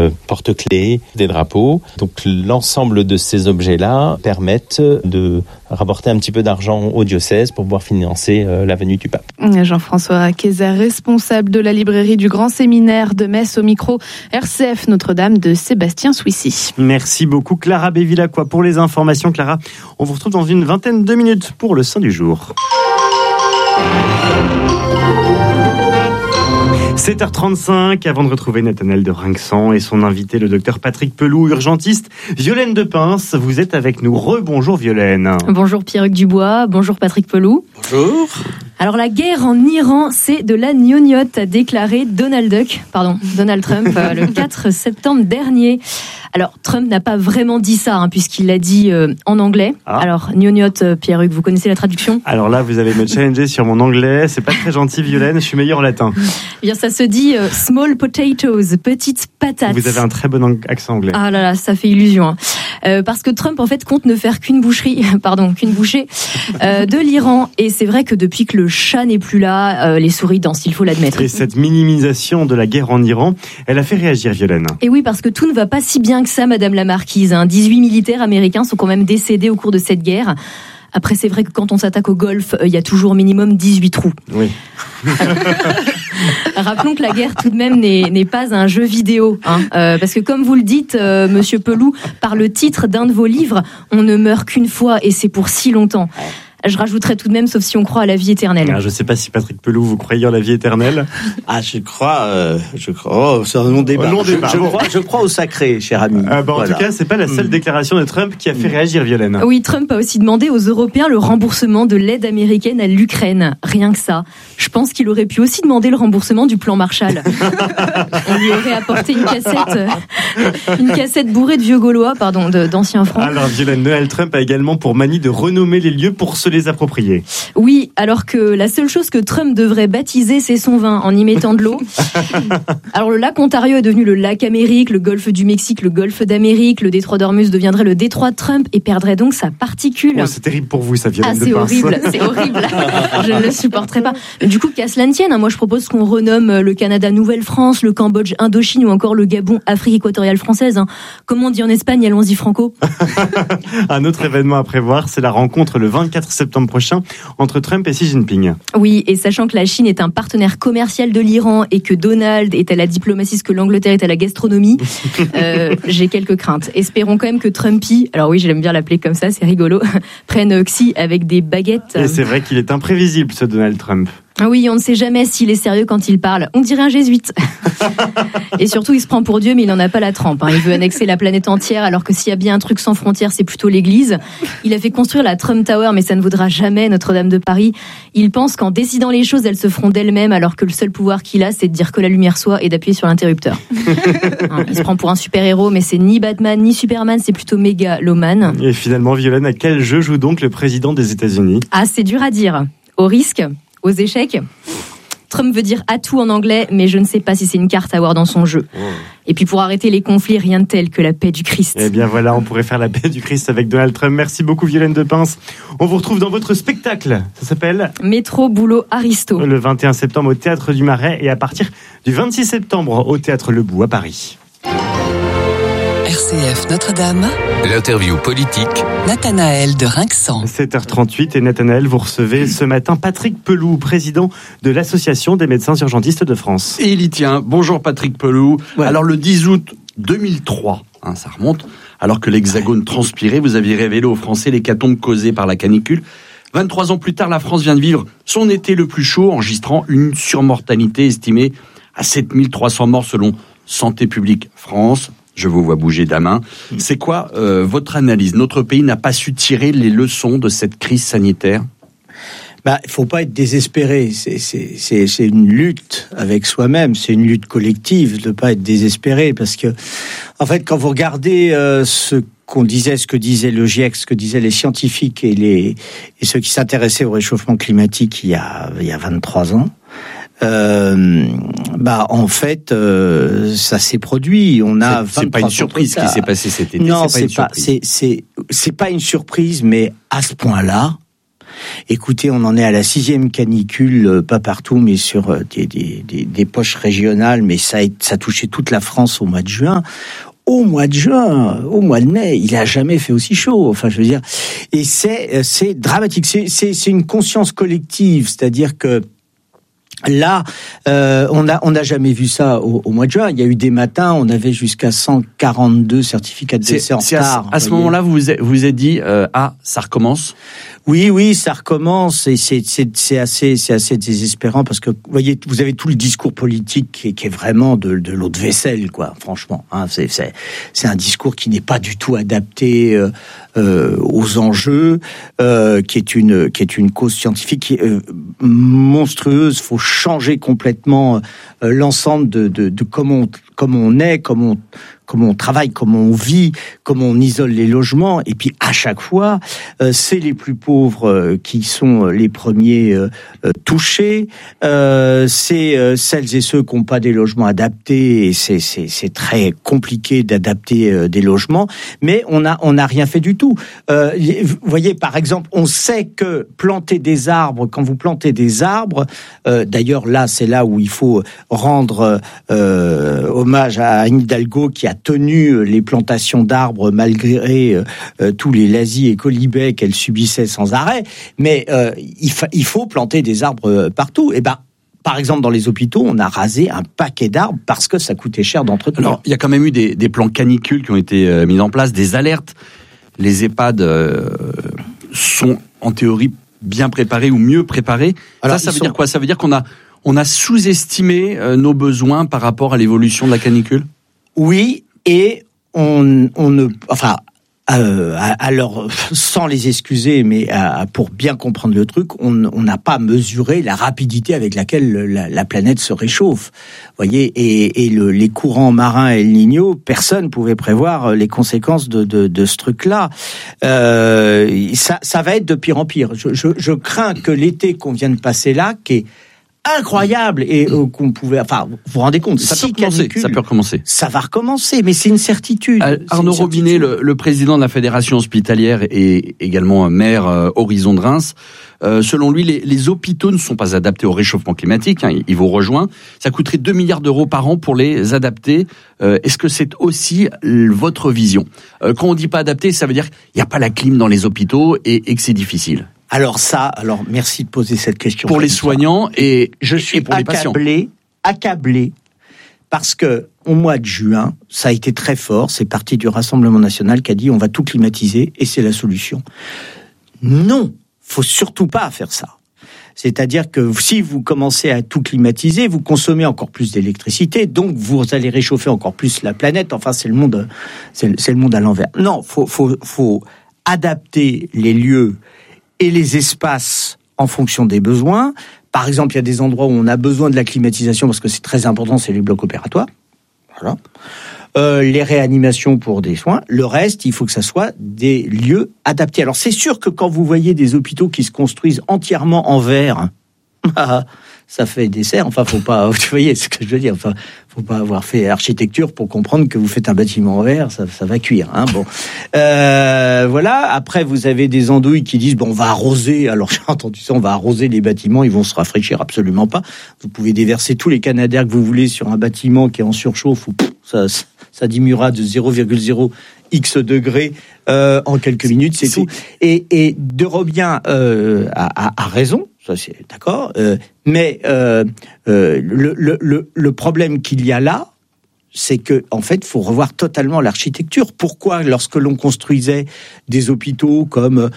porte-clés, des drapeaux. Donc l'ensemble de ces objets-là permettent de rapporter un petit peu d'argent au diocèse pour pouvoir financer la venue du pape. Jean-François Kayser, responsable de la librairie du Grand Séminaire de Metz, au micro RCF Notre-Dame de Sébastien Souissy. Merci beaucoup Clara Bévilacqua pour les informations. Clara, on vous retrouve dans une vingtaine de minutes pour le Saint du jour. 7h35, avant de retrouver Nathanaël de Rinxan et son invité, le docteur Patrick Pelou, urgentiste. Violaine de Pince, vous êtes avec nous. Rebonjour Violaine. Bonjour Pierruc Dubois, bonjour Patrick Pelou. Bonjour. Alors la guerre en Iran, c'est de la gnognotte, a déclaré Donald Trump le 4 septembre dernier. Alors Trump n'a pas vraiment dit ça, puisqu'il l'a dit en anglais. Alors gnognotte, Pierruc, vous connaissez la traduction ? Alors là, vous allez me challenger sur mon anglais, c'est pas très gentil Violaine, je suis meilleur en latin. Eh bien ça se dit small potatoes, petites patates. Vous avez un très bon accent anglais. Ah là là, ça fait illusion. Parce que Trump en fait compte ne faire qu'une bouchée de l'Iran, et c'est vrai que depuis que le chat n'est plus là, les souris dansent, il faut l'admettre. Et cette minimisation de la guerre en Iran, elle a fait réagir Violaine. Et oui, parce que tout ne va pas si bien que ça, Madame la Marquise. 18 militaires américains sont quand même décédés au cours de cette guerre. Après, c'est vrai que quand on s'attaque au golf, il y a toujours minimum 18 trous. Oui. Rappelons que la guerre, tout de même, n'est pas un jeu vidéo. Parce que, comme vous le dites, Monsieur Pelou, par le titre d'un de vos livres, on ne meurt qu'une fois, et c'est pour si longtemps. Je rajouterais tout de même, sauf si on croit à la vie éternelle. Je ne sais pas si Patrick Pelou, vous croyez en la vie éternelle. Je crois. Oh, c'est un long débat. Je crois au sacré, cher ami. En tout cas, c'est pas la seule déclaration de Trump qui a fait réagir Violaine. Oui, Trump a aussi demandé aux Européens le remboursement de l'aide américaine à l'Ukraine. Rien que ça. Je pense qu'il aurait pu aussi demander le remboursement du plan Marshall. On lui aurait apporté une cassette bourrée de vieux Gaulois, d'anciens francs. Alors, Violaine, Donald Trump a également pour manie de renommer les lieux pour se les approprier. Oui, alors que la seule chose que Trump devrait baptiser, c'est son vin, en y mettant de l'eau. Alors le lac Ontario est devenu le lac Amérique, le golfe du Mexique, le golfe d'Amérique, le détroit d'Ormuz deviendrait le détroit de Trump et perdrait donc sa particule. C'est terrible pour vous, ça, Violaine de Pince. C'est horrible. Je ne le supporterai pas. Du coup, qu'à cela ne tienne, moi je propose qu'on renomme le Canada Nouvelle-France, le Cambodge Indochine ou encore le Gabon Afrique équatoriale française. Comme on dit en Espagne, allons-y franco. Un autre événement à prévoir, c'est la rencontre le 24 septembre prochain entre Trump et Xi Jinping. Oui, et sachant que la Chine est un partenaire commercial de l'Iran et que Donald est à la diplomatie ce que l'Angleterre est à la gastronomie, j'ai quelques craintes. Espérons quand même que Trumpy, alors oui, j'aime bien l'appeler comme ça, c'est rigolo, prenne Xi avec des baguettes. Et c'est vrai qu'il est imprévisible, ce Donald Trump. Oui, on ne sait jamais s'il est sérieux quand il parle. On dirait un jésuite. Et surtout, il se prend pour Dieu, mais il n'en a pas la trempe. Il veut annexer la planète entière, alors que s'il y a bien un truc sans frontières, c'est plutôt l'Église. Il a fait construire la Trump Tower, mais ça ne vaudra jamais Notre-Dame de Paris. Il pense qu'en décidant les choses, elles se feront d'elles-mêmes, alors que le seul pouvoir qu'il a, c'est de dire que la lumière soit et d'appuyer sur l'interrupteur. Il se prend pour un super-héros, mais c'est ni Batman, ni Superman, c'est plutôt mégalomane. Et finalement, Violaine, à quel jeu joue donc le président des États-Unis ? C'est dur à dire. Au risque ? Aux échecs. Trump veut dire atout en anglais, mais je ne sais pas si c'est une carte à avoir dans son jeu. Et puis pour arrêter les conflits, rien de tel que la paix du Christ. Eh bien voilà, on pourrait faire la paix du Christ avec Donald Trump. Merci beaucoup Violaine de Pince. On vous retrouve dans votre spectacle. Ça s'appelle Métro Boulot Aristo. Le 21 septembre au Théâtre du Marais et à partir du 26 septembre au Théâtre Le Bout à Paris. RCF Notre-Dame. L'interview politique. Nathanaël de Rinxan. 7h38 et Nathanaël, vous recevez ce matin Patrick Pelou, président de l'Association des médecins urgentistes de France. Et il y tient. Bonjour Patrick Pelou. Ouais. Alors le 10 août 2003, ça remonte, alors que l'Hexagone transpirait, vous aviez révélé aux Français l'hécatombe causée par la canicule. 23 ans plus tard, la France vient de vivre son été le plus chaud, enregistrant une surmortalité estimée à 7300 morts selon Santé publique France. Je vous vois bouger la main. C'est quoi votre analyse ? Notre pays n'a pas su tirer les leçons de cette crise sanitaire ? Il faut pas être désespéré. C'est une lutte avec soi-même. C'est une lutte collective de pas être désespéré, parce que, en fait, quand vous regardez ce que disait le GIEC, ce que disaient les scientifiques et ceux qui s'intéressaient au réchauffement climatique il y a 23 ans. En fait, ça s'est produit. On a. C'est pas une surprise ce qui s'est passé cet été. Non, c'est pas une surprise, mais à ce point-là, Écoutez, on en est à la 6e canicule, pas partout, mais sur des poches régionales, mais ça a touché toute la France au mois de juin. Au mois de juin, au mois de mai, il a jamais fait aussi chaud. Enfin, je veux dire, et c'est dramatique. C'est une conscience collective, c'est-à-dire que là, on n'a jamais vu ça au mois de juin. Il y a eu des matins, on avait jusqu'à 142 certificats de décès en retard. À ce moment-là, vous vous êtes dit, ça recommence. Oui, ça recommence et c'est assez désespérant parce que vous voyez, vous avez tout le discours politique qui est vraiment de l'eau de vaisselle, quoi. Franchement, hein, c'est un discours qui n'est pas du tout adapté aux enjeux, qui est une cause scientifique qui est monstrueuse. Faut changer complètement l'ensemble de comment on est, comment on travaille, comment on vit, comment on isole les logements. Et puis, à chaque fois, c'est les plus pauvres qui sont les premiers touchés. C'est celles et ceux qui n'ont pas des logements adaptés. Et c'est très compliqué d'adapter des logements. Mais on n'a rien fait du tout. Vous voyez, par exemple, on sait que planter des arbres, quand vous plantez des arbres, d'ailleurs, là, c'est là où il faut rendre hommage à Anne Hidalgo qui a tenu les plantations d'arbres malgré tous les lazis et colibets qu'elle subissait sans arrêt. Mais il faut planter des arbres partout. Et par exemple, dans les hôpitaux, on a rasé un paquet d'arbres parce que ça coûtait cher d'entretenir. Alors, il y a quand même eu des plans canicules qui ont été mis en place, des alertes. Les EHPAD sont en théorie bien préparés ou mieux préparés. Alors, ça veut dire quoi ? Ça veut dire qu'on a sous-estimé nos besoins par rapport à l'évolution de la canicule ? Oui, et alors, sans les excuser, mais pour bien comprendre le truc, on n'a pas mesuré la rapidité avec laquelle la planète se réchauffe. Voyez, et les courants marins El Niño, personne pouvait prévoir les conséquences de ce truc-là. Ça va être de pire en pire. Je crains que l'été qu'on vient de passer là, qui est incroyable et qu'on pouvait, vous vous rendez compte, ça peut recommencer. Ça va recommencer, mais c'est une certitude. Arnaud Robinet, le président de la Fédération hospitalière et également maire Horizon de Reims, selon lui, les hôpitaux ne sont pas adaptés au réchauffement climatique. Il vous rejoint. Ça coûterait 2 milliards d'euros par an pour les adapter. Est-ce que c'est aussi votre vision ? Quand on dit pas adapté, ça veut dire qu'il n'y a pas la clim dans les hôpitaux et que c'est difficile. Alors merci de poser cette question. Pour les soignants et pour les patients. Accablé, parce que au mois de juin, ça a été très fort. C'est parti du Rassemblement national qui a dit on va tout climatiser et c'est la solution. Non, faut surtout pas faire ça. C'est-à-dire que si vous commencez à tout climatiser, vous consommez encore plus d'électricité, donc vous allez réchauffer encore plus la planète. Enfin, c'est le monde à l'envers. Non, faut adapter les lieux et les espaces en fonction des besoins. Par exemple, il y a des endroits où on a besoin de la climatisation parce que c'est très important, c'est les blocs opératoires. Voilà. Les réanimations pour des soins. Le reste, il faut que ça soit des lieux adaptés. Alors, c'est sûr que quand vous voyez des hôpitaux qui se construisent entièrement en verre, ça fait des serres. Enfin, faut pas, vous voyez ce que je veux dire. Enfin, faut pas avoir fait architecture pour comprendre que vous faites un bâtiment en verre, ça va cuire, hein. Bon. Voilà. Après, vous avez des andouilles qui disent, on va arroser. Alors, j'ai entendu ça, on va arroser les bâtiments, ils vont se rafraîchir. Absolument pas. Vous pouvez déverser tous les canadaires que vous voulez sur un bâtiment qui est en surchauffe ou ça diminuera de 0,0 X degrés en quelques minutes, c'est tout. Et De Robien a raison, ça c'est d'accord. Mais le problème qu'il y a là, c'est que en fait, faut revoir totalement l'architecture. Pourquoi, lorsque l'on construisait des hôpitaux comme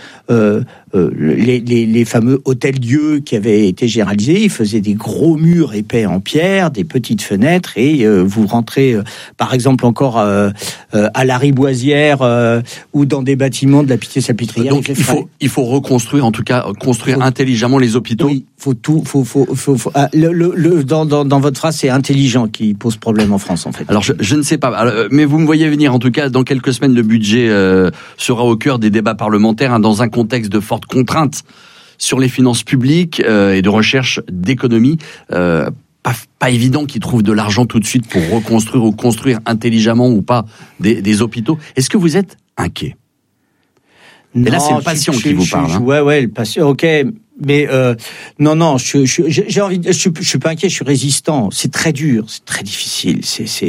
les fameux hôtels-dieux qui avaient été généralisés, ils faisaient des gros murs épais en pierre, des petites fenêtres, et vous rentrez, par exemple, encore à la Riboisière ou dans des bâtiments de la Pitié-Salpêtrière. Donc il faut reconstruire, en tout cas, construire intelligemment les hôpitaux. Oui, dans votre phrase, c'est intelligent qui pose problème en France, en fait. Alors je ne sais pas, mais vous me voyez venir. En tout cas, dans quelques semaines, le budget sera au cœur des débats parlementaires, dans un contexte de forte contrainte sur les finances publiques et de recherche d'économie. Pas évident qu'ils trouvent de l'argent tout de suite pour reconstruire ou construire intelligemment ou pas des hôpitaux. Est-ce que vous êtes inquiet ? Et là, c'est le patient qui vous parle. Ouais, le patient. Ok, mais non, j'ai envie. Je suis pas inquiet. Je suis résistant. C'est très dur, c'est très difficile.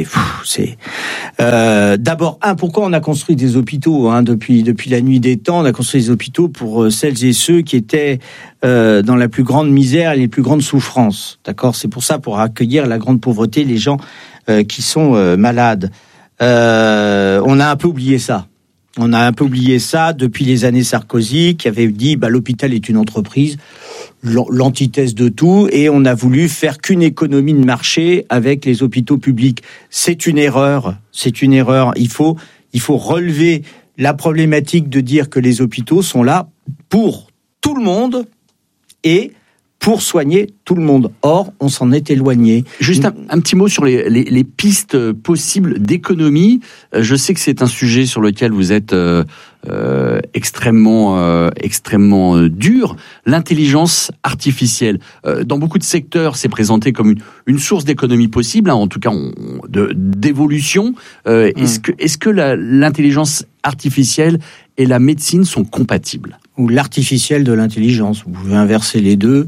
D'abord, pourquoi on a construit des hôpitaux depuis la nuit des temps. On a construit des hôpitaux pour celles et ceux qui étaient dans la plus grande misère et les plus grandes souffrances. D'accord, c'est pour ça, pour accueillir la grande pauvreté, les gens qui sont malades. On a un peu oublié ça. On a un peu oublié ça depuis les années Sarkozy, qui avait dit l'hôpital est une entreprise, l'antithèse de tout, et on a voulu faire qu'une économie de marché avec les hôpitaux publics. C'est une erreur. Il faut relever la problématique de dire que les hôpitaux sont là pour tout le monde et pour soigner tout le monde. Or, on s'en est éloigné. Juste un petit mot sur les pistes possibles d'économie. Je sais que c'est un sujet sur lequel vous êtes extrêmement dur. L'intelligence artificielle. Dans beaucoup de secteurs, c'est présenté comme une source d'économie possible, en tout cas d'évolution. Est-ce que l'intelligence artificielle et la médecine sont compatibles? Ou l'artificiel de l'intelligence, vous pouvez inverser les deux.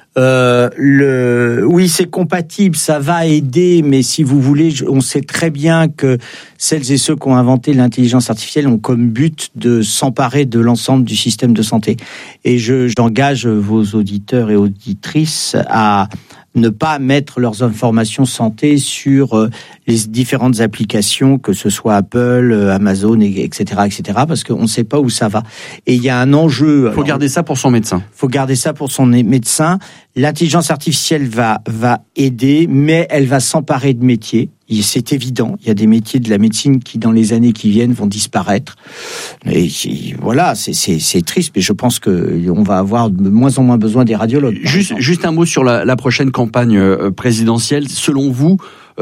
Oui, c'est compatible, ça va aider, mais si vous voulez, on sait très bien que celles et ceux qui ont inventé l'intelligence artificielle ont comme but de s'emparer de l'ensemble du système de santé. Et j'engage vos auditeurs et auditrices à ne pas mettre leurs informations santé sur les différentes applications, que ce soit Apple, Amazon, etc., parce qu'on ne sait pas où ça va. Et il y a un enjeu. Faut garder ça pour son médecin. Médecin. L'intelligence artificielle va aider, mais elle va s'emparer de métiers. C'est évident. Il y a des métiers de la médecine qui, dans les années qui viennent, vont disparaître. Et voilà, c'est triste, mais je pense qu'on va avoir de moins en moins besoin des radiologues. Juste un mot sur la prochaine campagne présidentielle. Selon vous,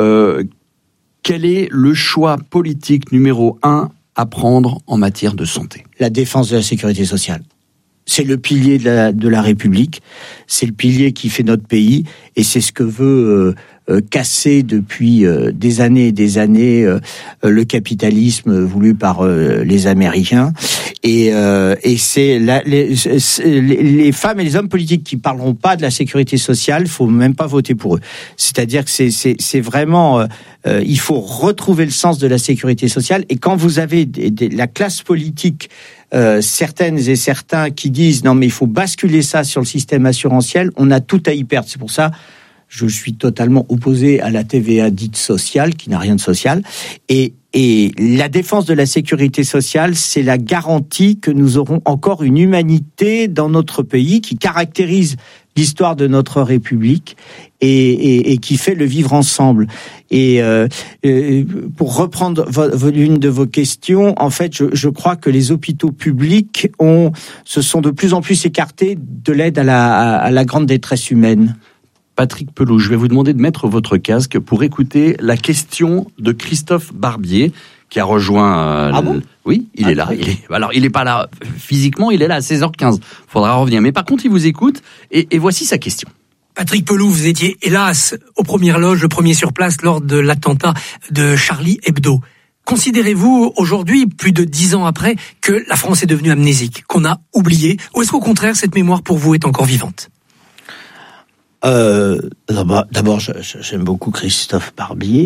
quel est le choix politique numéro 1 à prendre en matière de santé? La défense de la sécurité sociale. C'est le pilier de la République, c'est le pilier qui fait notre pays, et c'est ce que veut casser depuis des années et des années le capitalisme voulu par les Américains. Et c'est les femmes et les hommes politiques qui parleront pas de la sécurité sociale, faut même pas voter pour eux. C'est-à-dire que c'est vraiment il faut retrouver le sens de la sécurité sociale. Et quand vous avez la classe politique, certaines et certains qui disent non mais il faut basculer ça sur le système assurantiel, on a tout à y perdre. C'est pour ça je suis totalement opposé à la TVA dite sociale, qui n'a rien de social. Et la défense de la sécurité sociale, c'est la garantie que nous aurons encore une humanité dans notre pays qui caractérise l'histoire de notre République et qui fait le vivre ensemble. Et pour reprendre l'une de vos questions, en fait, je crois que les hôpitaux publics se sont de plus en plus écartés de l'aide à la grande détresse humaine. Patrick Pelou, je vais vous demander de mettre votre casque pour écouter la question de Christophe Barbier, qui a rejoint... Oui, il est là. Alors, il n'est pas là physiquement, il est là à 16h15. Faudra revenir. Mais par contre, il vous écoute, et voici sa question. Patrick Pelou, vous étiez hélas aux premières loges, le premier sur place lors de l'attentat de Charlie Hebdo. Considérez-vous aujourd'hui, plus de 10 ans après, que la France est devenue amnésique, qu'on a oublié, ou est-ce qu'au contraire, cette mémoire pour vous est encore vivante ? D'abord, j'aime beaucoup Christophe Barbier.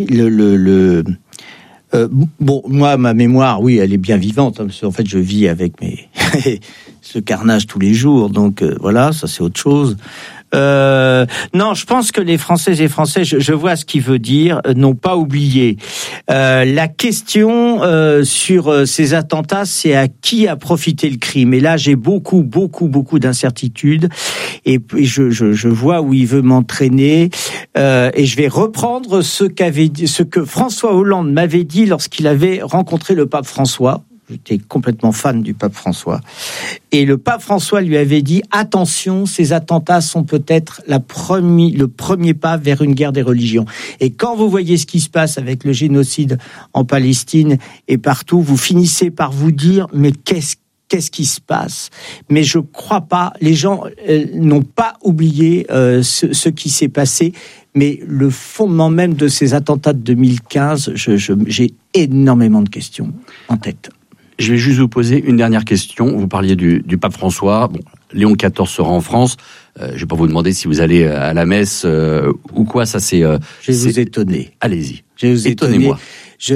Bon, moi, ma mémoire, oui, elle est bien vivante. Parce qu'en fait, je vis avec ce carnage tous les jours. Donc voilà, ça c'est autre chose. Non, je pense que les Françaises et Français, je vois ce qu'il veut dire, n'ont pas oublié. La question sur ces attentats, c'est à qui a profité le crime. Et là, j'ai beaucoup d'incertitudes. Et je vois où il veut m'entraîner. Et je vais reprendre ce que François Hollande m'avait dit lorsqu'il avait rencontré le pape François. J'étais complètement fan du pape François. Et le pape François lui avait dit « Attention, ces attentats sont peut-être le premier pas vers une guerre des religions. » Et quand vous voyez ce qui se passe avec le génocide en Palestine et partout, vous finissez par vous dire « Mais qu'est-ce qui se passe ?» Mais je crois pas, les gens n'ont pas oublié ce qui s'est passé. Mais le fondement même de ces attentats de 2015, j'ai énormément de questions en tête. Je vais juste vous poser une dernière question. Vous parliez du pape François. Bon, Léon XIV sera en France. Je vais pas vous demander si vous allez à la messe ou quoi. Ça, c'est. Je vais vous étonner. Allez-y. Je vais vous étonner. Étonnez-moi.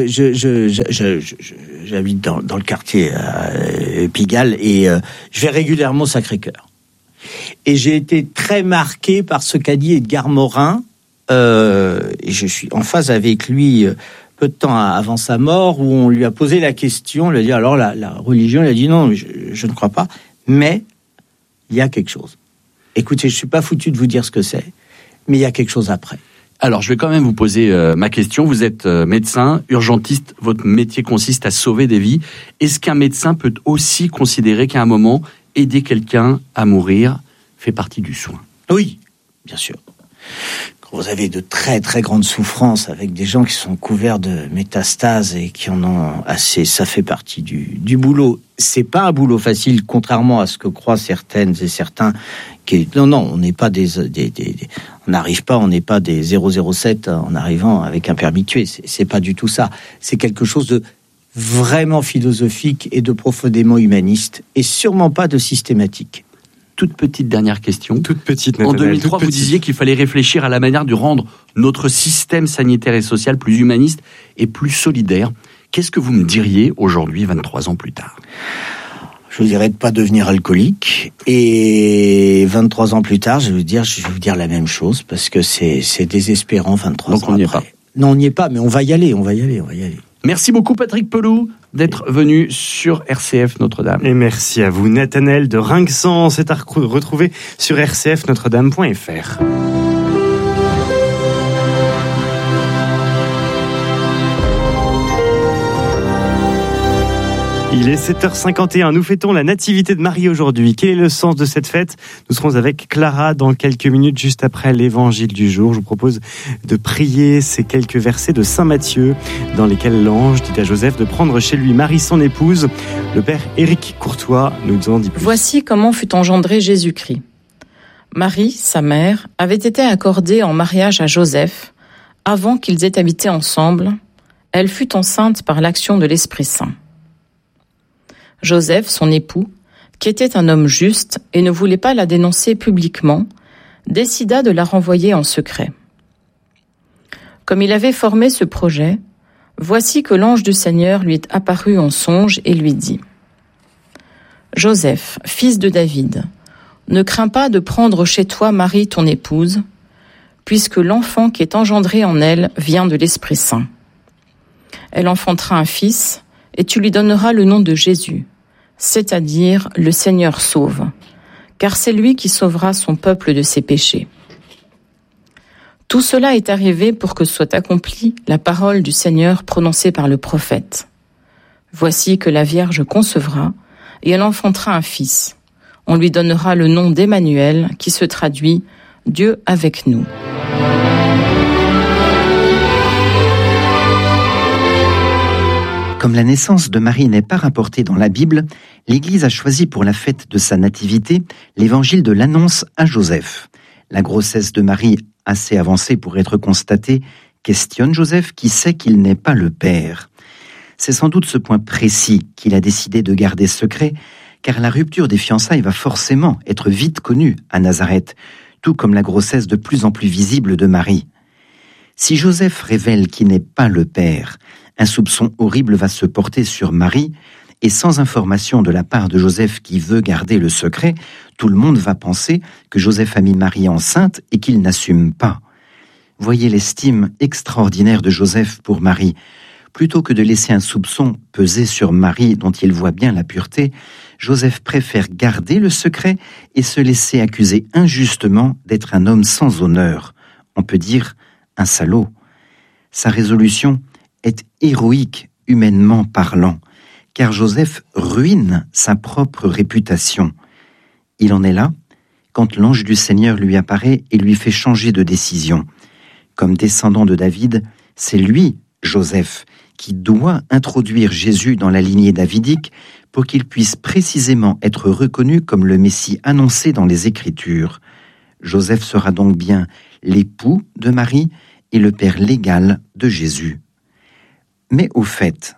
J'habite dans le quartier Pigalle et je vais régulièrement au Sacré-Cœur. Et j'ai été très marqué par ce qu'a dit Edgar Morin. Et je suis en phase avec lui peu de temps avant sa mort, où on lui a posé la question, on lui a dit alors la religion, il a dit non, je ne crois pas, mais il y a quelque chose. Écoutez, je suis pas foutu de vous dire ce que c'est, mais il y a quelque chose après. Alors, je vais quand même vous poser ma question. Vous êtes médecin, urgentiste, votre métier consiste à sauver des vies. Est-ce qu'un médecin peut aussi considérer qu'à un moment, aider quelqu'un à mourir fait partie du soin ? Oui, bien sûr. Quand vous avez de très très grandes souffrances avec des gens qui sont couverts de métastases et qui en ont assez, ça fait partie du boulot. C'est pas un boulot facile, contrairement à ce que croient certaines et certains. Non, on n'est pas on n'arrive pas, on n'est pas des 007 en arrivant avec un permis de tuer. C'est pas du tout ça. C'est quelque chose de vraiment philosophique et de profondément humaniste, et sûrement pas de systématique. Toute petite dernière question. Toute petite, En 2003, vous disiez qu'il fallait réfléchir à la manière de rendre notre système sanitaire et social plus humaniste et plus solidaire. Qu'est-ce que vous me diriez aujourd'hui, 23 ans plus tard ? Je vous dirais de pas devenir alcoolique. Et 23 ans plus tard, je vais vous dire la même chose, parce que c'est désespérant 23 Donc ans on n'y est après. pas. Non, on n'y est pas, mais on va y aller. Merci beaucoup Patrick Pelloux d'être venu sur RCF Notre-Dame. Et merci à vous Nathanaël de Rinxan. C'est à retrouver sur rcfnotredame.fr. Il est 7h51, nous fêtons la nativité de Marie aujourd'hui. Quel est le sens de cette fête ? Nous serons avec Clara dans quelques minutes, juste après l'évangile du jour. Je vous propose de prier ces quelques versets de Saint Matthieu, dans lesquels l'ange dit à Joseph de prendre chez lui Marie son épouse. Le père Éric Courtois nous en dit plus. Voici comment fut engendré Jésus-Christ. Marie, sa mère, avait été accordée en mariage à Joseph avant qu'ils aient habité ensemble. Elle fut enceinte par l'action de l'Esprit Saint. Joseph, son époux, qui était un homme juste et ne voulait pas la dénoncer publiquement, décida de la renvoyer en secret. Comme il avait formé ce projet, voici que l'ange du Seigneur lui est apparu en songe et lui dit : « Joseph, fils de David, ne crains pas de prendre chez toi Marie ton épouse, puisque l'enfant qui est engendré en elle vient de l'Esprit Saint. Elle enfantera un fils, et tu lui donneras le nom de Jésus, c'est-à-dire le Seigneur sauve, car c'est lui qui sauvera son peuple de ses péchés. Tout cela est arrivé pour que soit accomplie la parole du Seigneur prononcée par le prophète. Voici que la Vierge concevra, et elle enfantera un fils. On lui donnera le nom d'Emmanuel, qui se traduit « Dieu avec nous ». Comme la naissance de Marie n'est pas rapportée dans la Bible, l'Église a choisi pour la fête de sa nativité l'évangile de l'annonce à Joseph. La grossesse de Marie, assez avancée pour être constatée, questionne Joseph qui sait qu'il n'est pas le père. C'est sans doute ce point précis qu'il a décidé de garder secret, car la rupture des fiançailles va forcément être vite connue à Nazareth, tout comme la grossesse de plus en plus visible de Marie. Si Joseph révèle qu'il n'est pas le père, un soupçon horrible va se porter sur Marie, et sans information de la part de Joseph qui veut garder le secret, tout le monde va penser que Joseph a mis Marie enceinte et qu'il n'assume pas. Voyez l'estime extraordinaire de Joseph pour Marie. Plutôt que de laisser un soupçon peser sur Marie dont il voit bien la pureté, Joseph préfère garder le secret et se laisser accuser injustement d'être un homme sans honneur. On peut dire un salaud. Sa résolution est héroïque humainement parlant, car Joseph ruine sa propre réputation. Il en est là quand l'ange du Seigneur lui apparaît et lui fait changer de décision. Comme descendant de David, c'est lui, Joseph, qui doit introduire Jésus dans la lignée davidique pour qu'il puisse précisément être reconnu comme le Messie annoncé dans les Écritures. Joseph sera donc bien l'époux de Marie et le père légal de Jésus. Mais au fait,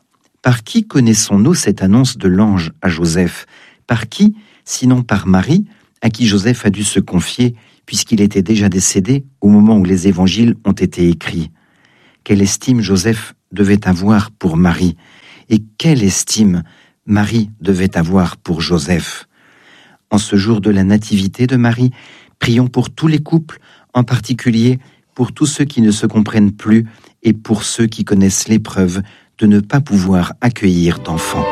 Par qui connaissons-nous cette annonce de l'ange à Joseph? Par qui, sinon par Marie, à qui Joseph a dû se confier, puisqu'il était déjà décédé au moment où les évangiles ont été écrits? Quelle estime Joseph devait avoir pour Marie? Et quelle estime Marie devait avoir pour Joseph? En ce jour de la nativité de Marie, prions pour tous les couples, en particulier pour tous ceux qui ne se comprennent plus et pour ceux qui connaissent l'épreuve de ne pas pouvoir accueillir d'enfants.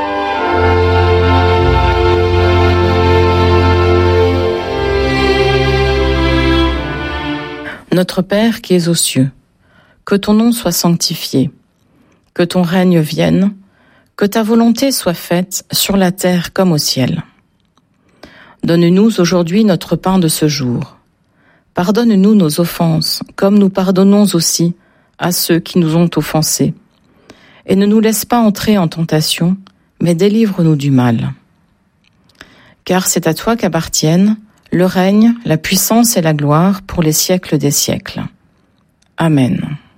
Notre Père qui es aux cieux, que ton nom soit sanctifié, que ton règne vienne, que ta volonté soit faite sur la terre comme au ciel. Donne-nous aujourd'hui notre pain de ce jour. Pardonne-nous nos offenses, comme nous pardonnons aussi à ceux qui nous ont offensés. Et ne nous laisse pas entrer en tentation, mais délivre-nous du mal. Car c'est à toi qu'appartiennent le règne, la puissance et la gloire pour les siècles des siècles. Amen.